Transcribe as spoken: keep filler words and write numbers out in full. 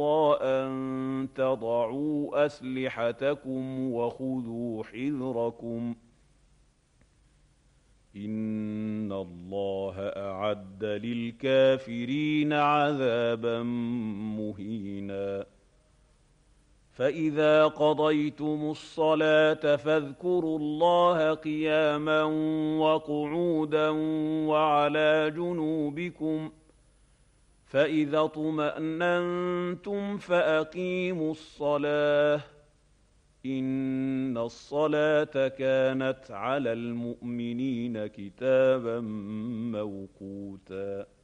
أن تضعوا أسلحتكم وخذوا حذركم إن الله أعد للكافرين عذابا مهينا فإذا قضيتم الصلاة فاذكروا الله قياما وقعودا وعلى جنوبكم فإذا اطمأننتم فأقيموا الصلاة إن الصلاة كانت على المؤمنين كتابا موقوتا